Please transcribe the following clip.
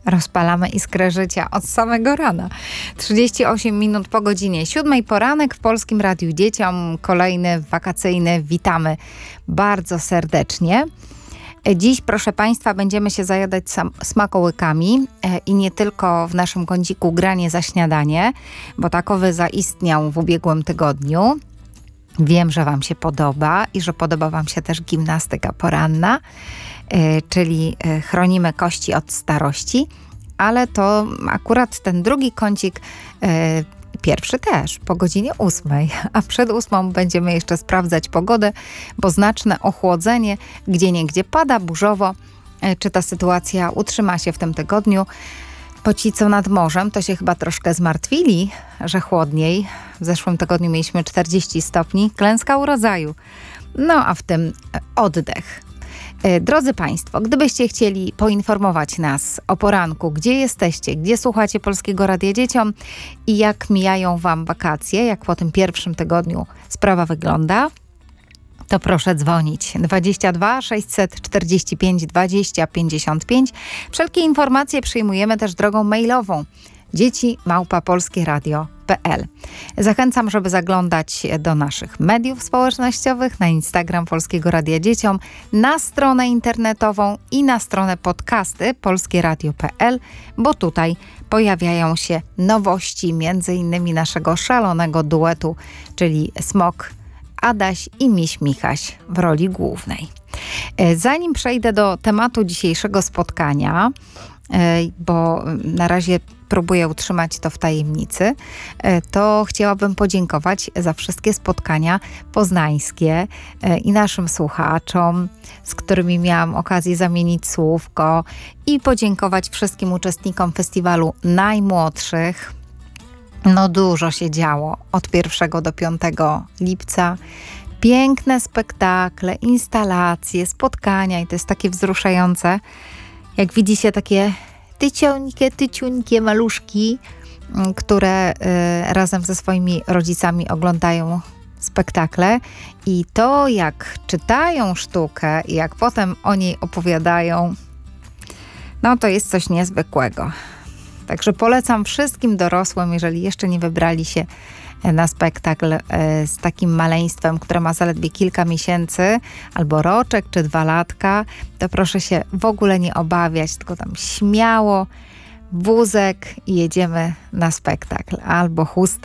Rozpalamy iskrę życia od samego rana. 38 minut po godzinie 7. Poranek w Polskim Radiu Dzieciom. Kolejny wakacyjny. Witamy bardzo serdecznie. Dziś, proszę Państwa, będziemy się zajadać smakołykami i nie tylko w naszym kąciku Granie za śniadanie, bo takowy zaistniał w ubiegłym tygodniu. Wiem, że Wam się podoba i że podoba Wam się też gimnastyka poranna, czyli chronimy kości od starości, ale to akurat ten drugi kącik, pierwszy też, po godzinie 8, a przed 8 będziemy jeszcze sprawdzać pogodę, bo znaczne ochłodzenie, gdzieniegdzie pada burzowo. Czy ta sytuacja utrzyma się w tym tygodniu? Bo ci, co nad morzem, to się chyba troszkę zmartwili, że chłodniej. W zeszłym tygodniu mieliśmy 40 stopni, klęska urodzaju. No a w tym oddech. Drodzy Państwo, gdybyście chcieli poinformować nas o poranku, gdzie jesteście, gdzie słuchacie Polskiego Radia Dzieciom i jak mijają Wam wakacje, jak po tym pierwszym tygodniu sprawa wygląda, to proszę dzwonić 22 645 20 55. Wszelkie informacje przyjmujemy też drogą mailową dzieci@polskieradio.pl. Zachęcam, żeby zaglądać do naszych mediów społecznościowych, na Instagram Polskiego Radia Dzieciom, na stronę internetową i na stronę podcasty polskieradio.pl, bo tutaj pojawiają się nowości, między innymi naszego szalonego duetu, czyli Smok Adaś i Miś Michaś w roli głównej. Zanim przejdę do tematu dzisiejszego spotkania, bo na razie próbuję utrzymać to w tajemnicy, to chciałabym podziękować za wszystkie spotkania poznańskie i naszym słuchaczom, z którymi miałam okazję zamienić słówko, i podziękować wszystkim uczestnikom festiwalu najmłodszych. No dużo się działo od 1 do 5 lipca. Piękne spektakle, instalacje, spotkania i to jest takie wzruszające. Jak widzicie, takie tyciuńkie maluszki, które razem ze swoimi rodzicami oglądają spektakle i to, jak czytają sztukę i jak potem o niej opowiadają, no to jest coś niezwykłego. Także polecam wszystkim dorosłym, jeżeli jeszcze nie wybrali się na spektakl z takim maleństwem, które ma zaledwie kilka miesięcy, albo roczek, czy 2 latka, to proszę się w ogóle nie obawiać, tylko tam śmiało, wózek i jedziemy na spektakl. Albo chusta,